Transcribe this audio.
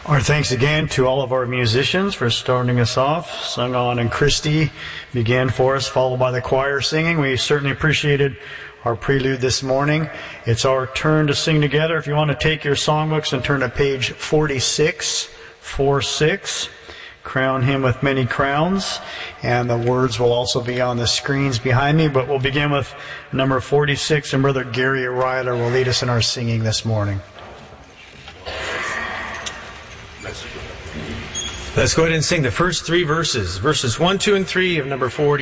Our thanks again to all of our musicians for starting us off. Sung On and Christy began for us, followed by the choir singing. We certainly appreciated our prelude this morning. It's our turn to sing together. If you want to take your songbooks and turn to page 46, Crown Him with Many Crowns. And the words will also be on the screens behind me. But we'll begin with number 46, and Brother Gary Ryler will lead us in our singing this morning. Let's go ahead and sing the first three verses. Verses 1, 2, and 3 of number 40.